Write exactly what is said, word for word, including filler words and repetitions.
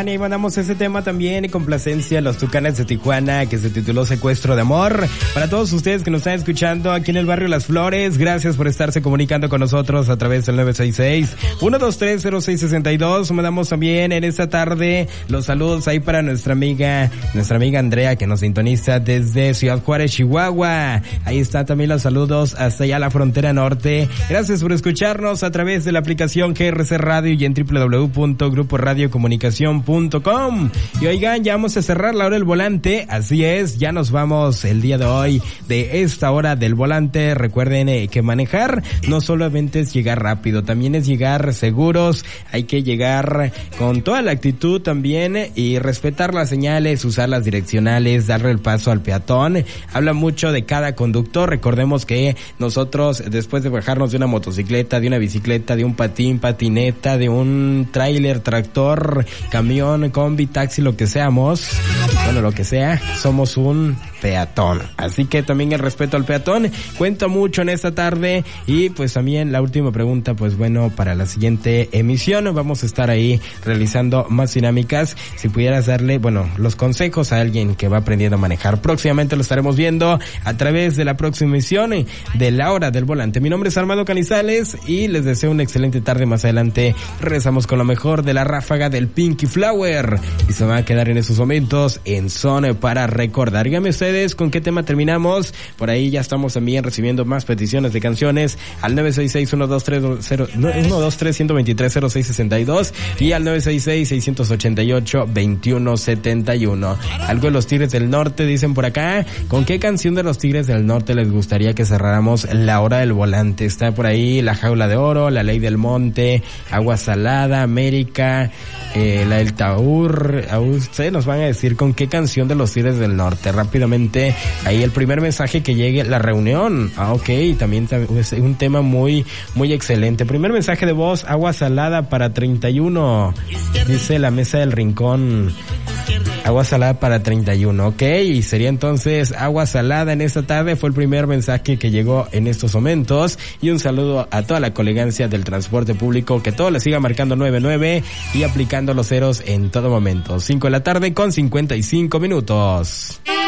Tijuana, y mandamos ese tema también en complacencia a los Tucanes de Tijuana, que se tituló Secuestro de Amor. Para todos ustedes que nos están escuchando aquí en el barrio Las Flores, gracias por estarse comunicando con nosotros a través del nueve seis seis, uno dos tres, cero seis seis dos. Mandamos también en esta tarde los saludos ahí para nuestra amiga, nuestra amiga Andrea, que nos sintoniza desde Ciudad Juárez, Chihuahua. Ahí está también los saludos hasta allá la frontera norte. Gracias por escucharnos a través de la aplicación G R C Radio y en doble u doble u doble u punto grupo radio comunicación punto com. Y oigan, ya vamos a cerrar la hora del volante. Así es, ya nos vamos el día de hoy de esta hora del volante. Recuerden eh, que manejar no solamente es llegar rápido, también es llegar seguros. Hay que llegar con toda la actitud también y respetar las señales, usar las direccionales, darle el paso al peatón. Habla mucho de cada conductor. Recordemos que nosotros, después de bajarnos de una motocicleta, de una bicicleta, de un patín, patineta, de un tráiler, tractor, camión, combi, taxi, lo que seamos, bueno, lo que sea, somos un peatón. Así que también el respeto al peatón cuenta mucho en esta tarde. Y pues también la última pregunta, pues bueno, para la siguiente emisión vamos a estar ahí realizando más dinámicas. Si pudieras darle, bueno, los consejos a alguien que va aprendiendo a manejar, próximamente lo estaremos viendo a través de la próxima emisión de La Hora del Volante. Mi nombre es Armando Canizales y les deseo una excelente tarde. Más adelante regresamos con lo mejor de la ráfaga del Pinky Flower y se va a quedar en esos momentos en Zona para recordar. Díganme ustedes con qué tema terminamos. Por ahí ya estamos también recibiendo más peticiones de canciones al nueve seis seis, uno dos tres, uno dos tres, uno dos tres, cero seis seis dos y al nueve seis seis, seis ocho ocho, dos uno siete uno. Algo de los Tigres del Norte dicen por acá. ¿Con qué canción de los Tigres del Norte les gustaría que cerráramos la hora del volante? Está por ahí La Jaula de Oro, La Ley del Monte, Agua Salada, América, eh, la del Taur. A ustedes nos van a decir con qué canción de los Tigres del Norte. Rápidamente, ahí el primer mensaje que llegue, La Reunión. Ah, ok, también es un tema muy, muy excelente. Primer mensaje de voz, Agua Salada para treinta y uno. Dice la Mesa del Rincón. Agua Salada para treinta y uno, ok, y sería entonces Agua Salada en esta tarde. Fue el primer mensaje que llegó en estos momentos, y un saludo a toda la colegancia del transporte público, que todo le siga marcando nueve nueve y aplicando los ceros en todo momento. Cinco de la tarde con cincuenta y cinco minutos.